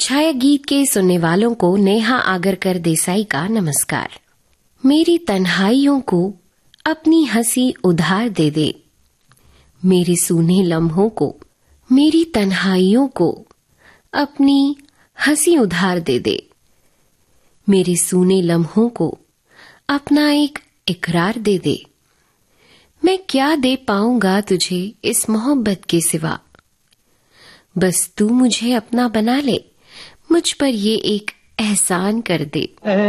छाया गीत के सुनने वालों को नेहा आगरकर देसाई का नमस्कार। मेरी तन्हाइयों को अपनी हंसी उधार दे दे, मेरे सूने लम्हों को, मेरी तन्हाइयों को अपनी हंसी उधार दे दे, मेरे सूने लम्हों को अपना एक इकरार दे दे। मैं क्या दे पाऊंगा तुझे इस मोहब्बत के सिवा, बस तू मुझे अपना बना ले, मुझ पर ये एक एहसान कर दे।